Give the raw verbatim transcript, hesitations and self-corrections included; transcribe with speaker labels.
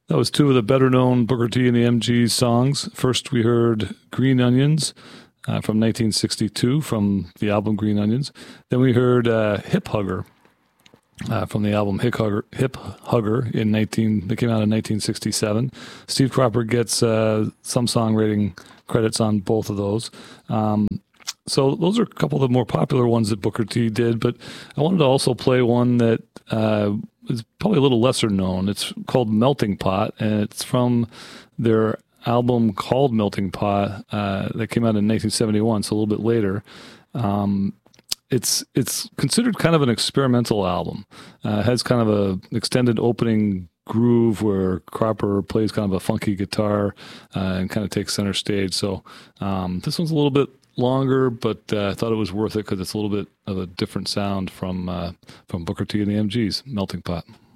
Speaker 1: That was two of the better-known Booker T and the M Gs songs. First, we heard Green Onions uh, from nineteen sixty-two from the album Green Onions. Then we heard uh, Hip Hugger uh, from the album Hip Hugger, Hip Hugger in nineteen. That came out in nineteen sixty-seven. Steve Cropper gets uh, some songwriting credits on both of those. Um, so those are a couple of the more popular ones that Booker T did. But I wanted to also play one that uh, is probably a little lesser known. It's called Melting Pot, and it's from their album called Melting Pot uh, that came out in nineteen seventy-one, so a little bit later. Um, it's it's considered kind of an experimental album. Uh, it has kind of a extended opening groove where Cropper plays kind of a funky guitar uh, and kind of takes center stage. So um, this one's a little bit longer, but uh, I thought it was worth it because it's a little bit of a different sound from uh, from Booker T and the M Gs, Melting Pot.